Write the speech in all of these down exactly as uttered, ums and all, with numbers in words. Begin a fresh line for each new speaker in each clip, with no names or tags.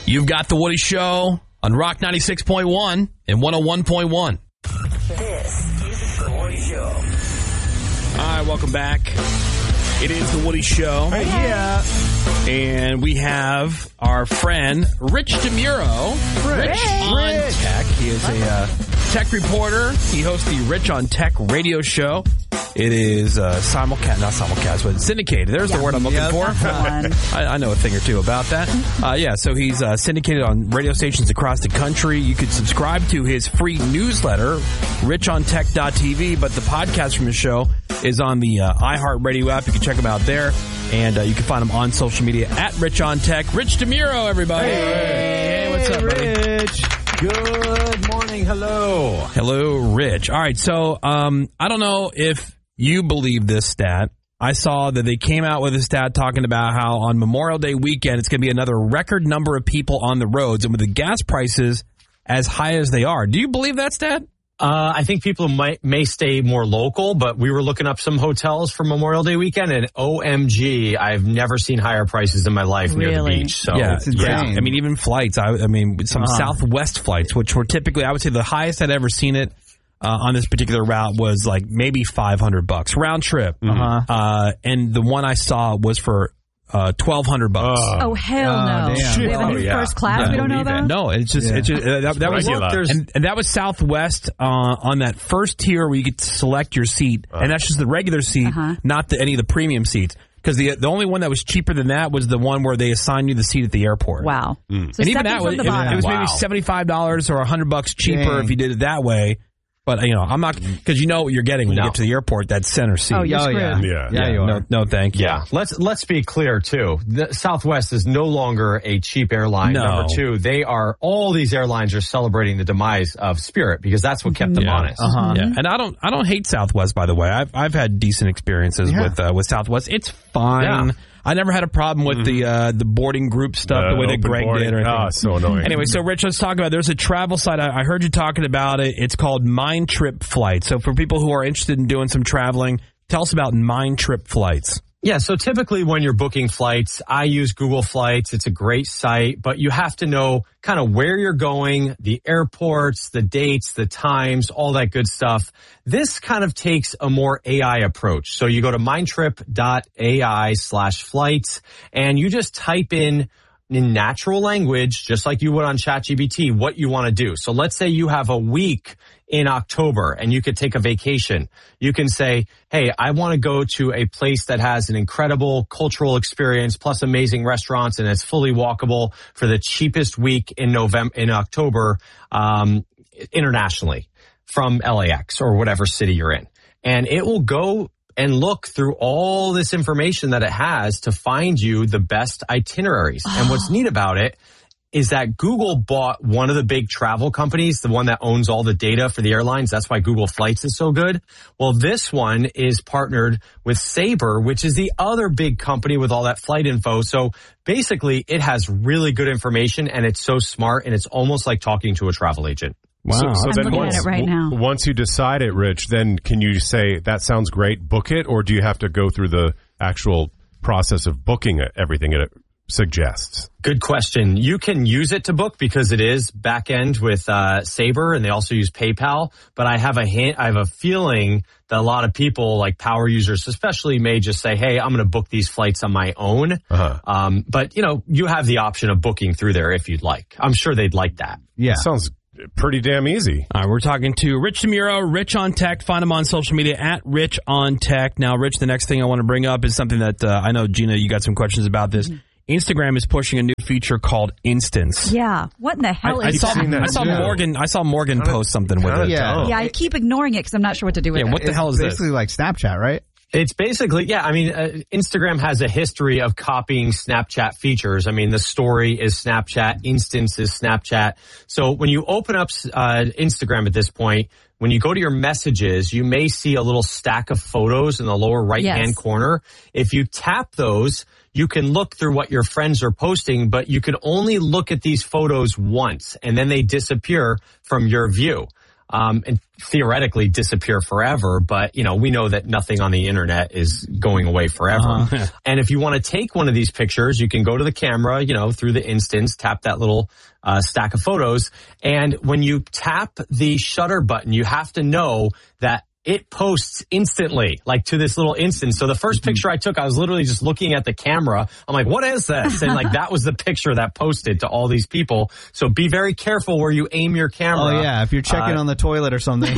You've got The Woody Show on Rock ninety-six point one and one oh one point one.
This is The Woody Show.
All right, welcome back. It is The Woody Show.
Hey, yeah.
And we have our friend, Rich DeMuro.
Rich.
Rich on
Rich.
Tech. He is a uh, tech reporter. He hosts the Rich on Tech radio show. It is uh, simulcast, not simulcast, but syndicated. There's
Yeah.
the word I'm looking
Yep.
for. I, I know a thing or two about that. Uh, yeah, so he's uh, syndicated on radio stations across the country. You could subscribe to his free newsletter, rich on tech dot t v, but the podcast from his show is on the uh, iHeartRadio app. You can check him out there, and uh, you can find him on social media at RichOnTech. Rich DeMuro, everybody.
Hey,
hey what's up, buddy?
Rich. Good morning. Hello.
Hello, Rich. All right, so um, I don't know if you believe this stat. I saw that they came out with a stat talking about how on Memorial Day weekend, it's going to be another record number of people on the roads, and with the gas prices as high as they are. Do you believe that stat?
Uh, I think people might may stay more local, but we were looking up some hotels for Memorial Day weekend, and O M G, I've never seen higher prices in my life near the
Really?
beach. So
yeah,
it's insane.
yeah. I mean, even flights. I, I mean, some
Uh-huh.
Southwest flights, which were typically, I would say, the highest I'd ever seen it uh, on this particular route was like maybe five hundred bucks round trip.
Uh-huh.
Uh, and the one I saw was for uh, twelve hundred bucks.
Oh, hell
Oh,
no.
damn.
We have a
Oh,
new
yeah.
first class
Yeah.
we don't know
Believe
about?
No, it's just,
Yeah.
it's just uh, that, that was
Regular.
and, and that was Southwest uh, on that first tier where you get to select your seat, and that's just the regular seat,
Uh-huh.
not the, any of the premium seats. Because the the only one that was cheaper than that was the one where they assigned you the seat at the airport.
Wow. So
And even
stepping
that
from
was,
the
it,
bottom.
it was
Wow.
maybe seventy-five dollars or one hundred bucks cheaper
Dang.
if you did it that way. But, you know, I'm not, because you know what you're getting when
No.
you get to the airport, that center seat.
Oh, you're
Oh,
screwed.
yeah.
Yeah.
Yeah, you
no,
are.
no, thank you.
yeah, let's let's be clear too. The Southwest is no longer a cheap airline.
No.
Number two, they are all these airlines are celebrating the demise of Spirit because that's what kept them
Yeah.
honest.
Uh-huh.
Yeah, and I don't, I don't hate Southwest. By the way, I've, I've had decent experiences
Yeah.
with, uh, with Southwest. It's fine.
Yeah.
I never had a problem with the, uh, the boarding group stuff, the way that
open
Greg
boarding.
did. Or anything.
Ah, so annoying.
Anyway, so Rich, let's talk about. There's a travel site. I, I heard you talking about it. It's called Mind Trip Flights. So for people who are interested in doing some traveling, tell us about Mind Trip Flights.
Yeah, so typically when you're booking flights, I use Google Flights. It's a great site, but you have to know kind of where you're going, the airports, the dates, the times, all that good stuff. This kind of takes a more A I approach. So you go to mindtrip.ai slash flights and you just type in in natural language, just like you would on ChatGPT, what you want to do. So let's say you have a week in October and you could take a vacation. You can say, hey, I want to go to a place that has an incredible cultural experience plus amazing restaurants and it's fully walkable for the cheapest week in November, in October, um, internationally from L A X or whatever city you're in. And it will go and look through all this information that it has to find you the best itineraries. And what's neat about it is that Google bought one of the big travel companies, the one that owns all the data for the airlines. That's why Google Flights is so good. Well, this one is partnered with Sabre, which is the other big company with all that flight info. So basically, it has really good information and it's so smart and it's almost like talking to a travel agent.
Wow.
So, so
I'm
then
looking
once,
at it right now.
w- once you decide it, Rich, then can you say, that sounds great, book it? Or do you have to go through the actual process of booking it, everything it suggests?
Good question. You can use it to book because it is back end with uh, Sabre and they also use PayPal. But I have a hint, I have a feeling that a lot of people, like power users especially, may just say, hey, I'm going to book these flights on my own.
Uh-huh.
Um, but, you know, you have the option of booking through there if you'd like. I'm sure they'd like that.
Yeah.
Sounds pretty damn easy.
All right, we're talking to Rich DeMuro, Rich on Tech. Find him on social media at Rich on Tech. Now, Rich, the next thing I want to bring up is something that uh, I know, Gina, you got some questions about this. Instagram is pushing a new feature called Instance.
Yeah. What in the hell
I, I
is
saw,
that?
I saw
too.
Morgan. I saw Morgan post something with it.
Yeah.
Yeah, I keep ignoring it because I'm not sure what to do with
Yeah,
it.
what the
It's
hell is this?
basically like Snapchat, right?
It's basically, yeah, I mean, uh, Instagram has a history of copying Snapchat features. I mean, the story is Snapchat, Instance is Snapchat. So when you open up uh, Instagram at this point, when you go to your messages, you may see a little stack of photos in the lower right-hand
Yes.
corner. If you tap those, you can look through what your friends are posting, but you can only look at these photos once, and then they disappear from your view. um, and theoretically disappear forever. But, you know, we know that nothing on the internet is going away forever. Uh-huh. And if you want to take one of these pictures, you can go to the camera, you know, through the instance, tap that little uh, stack of photos. And when you tap the shutter button, you have to know that it posts instantly, like to this little instance. So the first picture I took, I was literally just looking at the camera. I'm like, what is this? And like, that was the picture that posted to all these people. So be very careful where you aim your camera.
Oh yeah, if you're checking uh, on the toilet or something.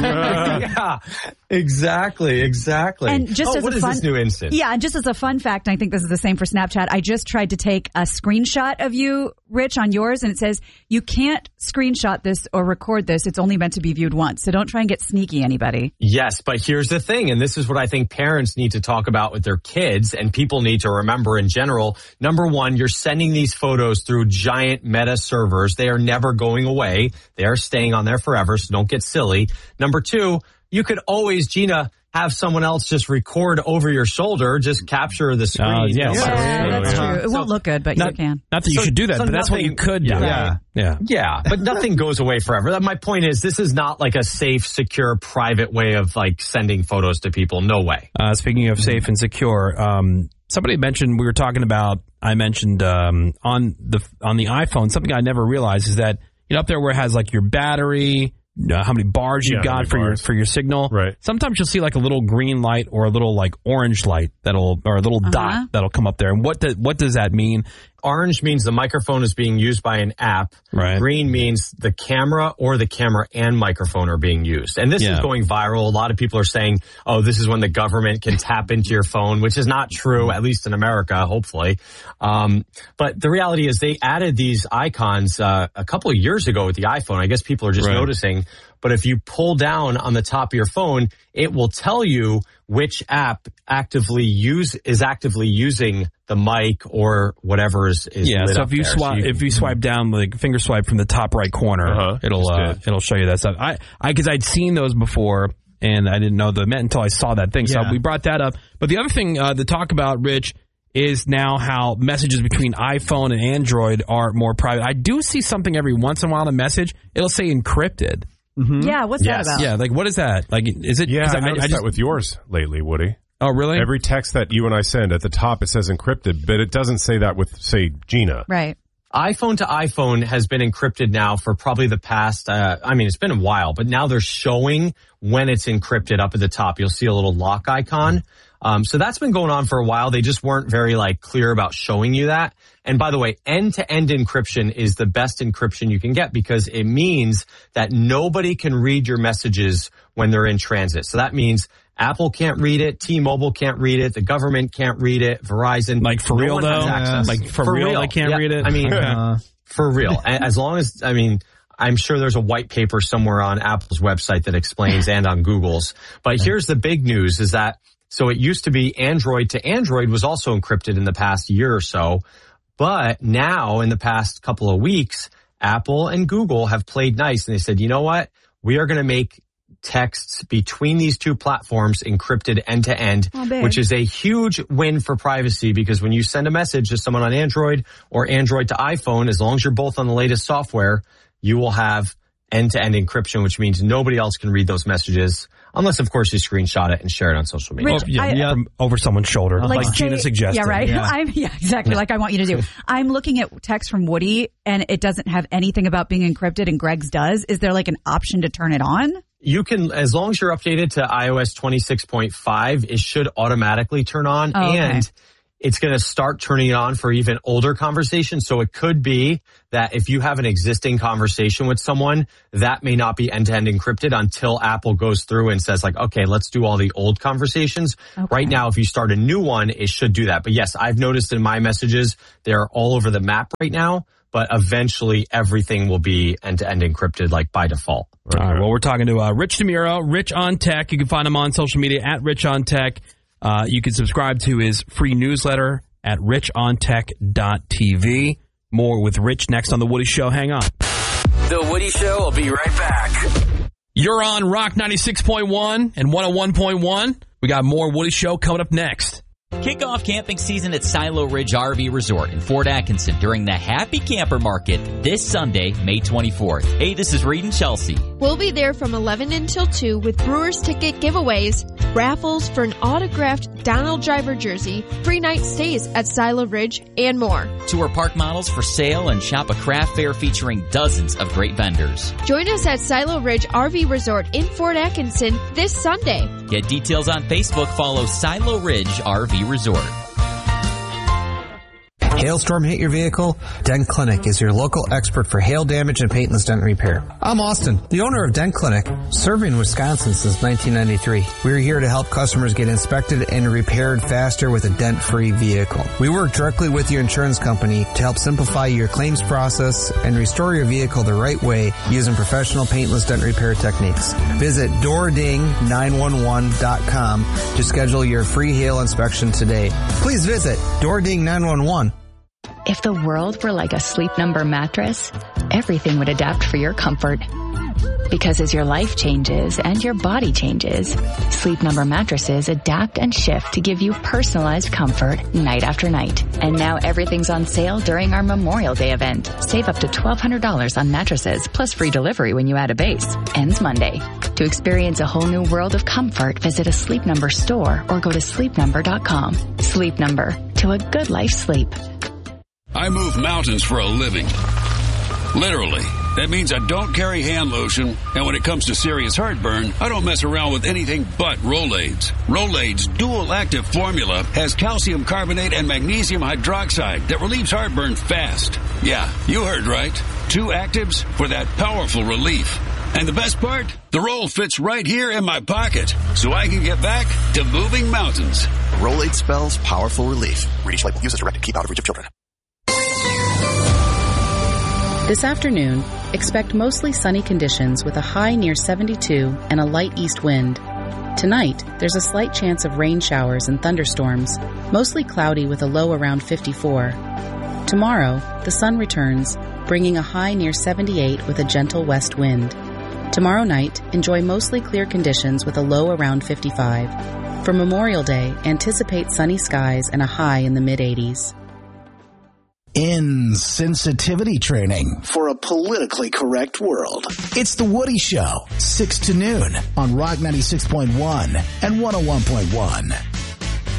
Yeah, exactly, exactly.
And just
oh,
as
what
a
is
fun,
this new instance?
Yeah, and just as a fun fact, I think this is the same for Snapchat. I just tried to take a screenshot of you, Rich, on yours, and it says you can't screenshot this or record this. It's only meant to be viewed once. So don't try and get sneaky, anybody.
Yes, but here's the thing, and this is what I think parents need to talk about with their kids, and people need to remember in general. Number one, you're sending these photos through giant meta servers. They are never going away. They are staying on there forever, so don't get silly. Number two, you could always, Gina, have someone else just record over your shoulder, just capture the screen.
Uh, yes.
Yeah,
yeah,
that's
yeah.
true. It won't look good, but
not,
you can.
Not that you
so,
should do that,
so
but that's
nothing,
what you could do.
Yeah.
Yeah. Yeah.
Yeah, but nothing goes away forever. That, my point is, this is not like a safe, secure, private way of like sending photos to people. No way.
Uh, speaking of safe and secure, um, somebody mentioned, we were talking about, I mentioned um, on the on the iPhone, something I never realized is that, you know, up there where it has like your battery, Uh, how many bars you've
yeah,
got for
bars.
your for your signal.
Right.
Sometimes you'll see like a little green light or a little like orange light that'll or a little
Uh-huh.
dot that'll come up there. And what do, what does that mean?
Orange means the microphone is being used by an app.
Right.
Green means the camera or the camera and microphone are being used. And this
Yeah.
is going viral. A lot of people are saying, oh, this is when the government can tap into your phone, which is not true, at least in America, hopefully. Um, but the reality is they added these icons uh, a couple of years ago with the iPhone. I guess people are just
Right.
noticing. But if you pull down on the top of your phone, it will tell you which app actively use is actively using the mic or whatever is, is
Yeah.
lit
So
up
if you
there.
swipe
So you
if you swipe down like finger swipe from the top right corner,
Uh-huh.
it'll
Just
uh,
did.
it'll show you that stuff. I I because I'd seen those before and I didn't know the meant until I saw that thing. So
Yeah.
we brought that up. But the other thing uh, to talk about, Rich, is now how messages between iPhone and Android are more private. I do see something every once in a while in a message. It'll say encrypted.
Mm-hmm.
Yeah, what's
Yes.
that about?
Yeah, like what is that? Like is it?
Yeah,
is
I
it-
noticed
I just-
that with yours lately, Woody.
Oh, really?
Every text that you and I send, at the top it says encrypted, but it doesn't say that with, say, Gina.
Right.
iPhone to iPhone has been encrypted now for probably the past, uh, I mean, it's been a while, but now they're showing when it's encrypted up at the top. You'll see a little lock icon. Um, so that's been going on for a while. They just weren't very like clear about showing you that. And by the way, end-to-end encryption is the best encryption you can get because it means that nobody can read your messages when they're in transit. So that means Apple can't read it, T-Mobile can't read it, the government can't read it, Verizon.
Like for
no
real
one
though?
has access.
Like for, real, I can't
Yeah,
read it?
I mean,
Uh,
for real. A- As long as, I mean, I'm sure there's a white paper somewhere on Apple's website that explains and on Google's. But here's the big news is that, so it used to be Android to Android was also encrypted in the past year or so. But now in the past couple of weeks, Apple and Google have played nice and they said, you know what? We are going to make texts between these two platforms encrypted end to end,
Oh, big.
which is a huge win for privacy because when you send a message to someone on Android or Android to iPhone, as long as you're both on the latest software, you will have end-to-end encryption, which means nobody else can read those messages unless, of course, you screenshot it and share it on social media.
Rich,
Oh, yeah,
I-
yeah, from over someone's shoulder, like,
say-
Gina suggested.
Yeah, right.
Yeah.
I'm, yeah, exactly. Like I want you to do. I'm looking at text from Woody, and it doesn't have anything about being encrypted, and Greg's does. Is there like an option to turn it on?
You can, as long as you're updated to i O S twenty-six point five, it should automatically turn on.
Oh, okay.
And it's going to start turning it on for even older conversations. So it could be that if you have an existing conversation with someone, that may not be end-to-end encrypted until Apple goes through and says like, okay, let's do all the old conversations.
Okay.
Right now, if you start a new one, it should do that. But yes, I've noticed in my messages, they're all over the map right now. But eventually everything will be end-to-end encrypted like by default.
All right. Well, we're talking to uh, Rich DeMuro, Rich on Tech. You can find him on social media at Rich on Tech. Uh, you can subscribe to his free newsletter at rich on tech dot t v. More with Rich next on The Woody Show. Hang on.
The Woody Show will be right back.
You're on Rock ninety-six point one and one oh one point one. We got more Woody Show coming up next.
Kick off camping season at Silo Ridge R V Resort in Fort Atkinson during the Happy Camper Market this Sunday, May twenty-fourth. Hey, this is Reed and Chelsea.
We'll be there from eleven until two with Brewers ticket giveaways, raffles for an autographed Donald Driver jersey, free night stays at Silo Ridge, and more.
Tour park models for sale and shop a craft fair featuring dozens of great vendors.
Join us at Silo Ridge R V Resort in Fort Atkinson this Sunday.
Get details on Facebook. Follow Silo Ridge R V Resort.
Hailstorm hit your vehicle? Dent Clinic is your local expert for hail damage and paintless dent repair. I'm Austin, the owner of Dent Clinic, serving Wisconsin since nineteen ninety-three. We're here to help customers get inspected and repaired faster with a dent-free vehicle. We work directly with your insurance company to help simplify your claims process and restore your vehicle the right way using professional paintless dent repair techniques. Visit door ding nine one one dot com to schedule your free hail inspection today. Please visit door ding nine one one.
If the world were like a Sleep Number mattress, everything would adapt for your comfort. Because as your life changes and your body changes, Sleep Number mattresses adapt and shift to give you personalized comfort night after night. And now everything's on sale during our Memorial Day event. Save up to twelve hundred dollars on mattresses plus free delivery when you add a base. Ends Monday. To experience a whole new world of comfort, visit a Sleep Number store or go to sleep number dot com. Sleep Number. To a good life's sleep.
I move mountains for a living. Literally. That means I don't carry hand lotion, and when it comes to serious heartburn, I don't mess around with anything but Rolaids. Rolaids' dual-active formula has calcium carbonate and magnesium hydroxide that relieves heartburn fast. Yeah, you heard right. Two actives for that powerful relief. And the best part? The roll fits right here in my pocket, so I can get back to moving mountains.
Rolaid spells powerful relief. Read each label. Use as directed. Keep out of reach of children.
This afternoon, expect mostly sunny conditions with a high near seventy-two and a light east wind. Tonight, there's a slight chance of rain showers and thunderstorms, mostly cloudy with a low around fifty-four. Tomorrow, the sun returns, bringing a high near seventy-eight with a gentle west wind. Tomorrow night, enjoy mostly clear conditions with a low around fifty-five. For Memorial Day, anticipate sunny skies and a high in the mid-eighties.
Insensitivity training for a politically correct world. It's The Woody Show, six to noon on Rock ninety-six point one and one oh one point one.